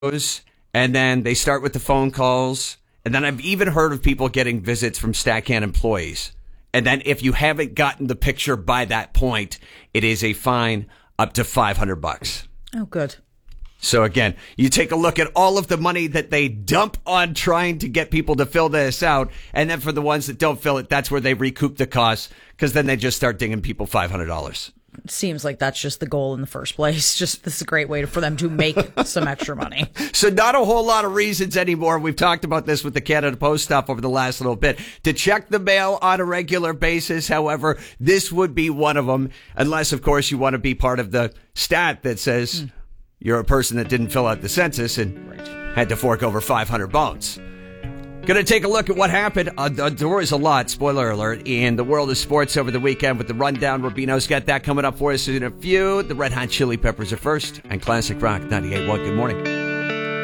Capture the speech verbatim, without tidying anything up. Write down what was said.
and then they start with the phone calls. And then I've even heard of people getting visits from Stackhand employees. And then if you haven't gotten the picture by that point, it is a fine up to five hundred bucks. Oh, good. So again, you take a look at all of the money that they dump on trying to get people to fill this out. And then for the ones that don't fill it, that's where they recoup the costs, because then they just start dinging people five hundred dollars. It seems like that's just the goal in the first place. Just this is a great way for them to make some extra money. So not a whole lot of reasons anymore. We've talked about this with the Canada Post stuff over the last little bit to check the mail on a regular basis. However, this would be one of them, unless, of course, you want to be part of the stat that says mm. you're a person that didn't fill out the census and right. had to fork over five hundred bones. Going to take a look at what happened. Uh, there was a lot, spoiler alert, in the world of sports over the weekend with the rundown. Rubino's got that coming up for us in a few. The Red Hot Chili Peppers are first, and Classic Rock ninety-eight point one. Good morning.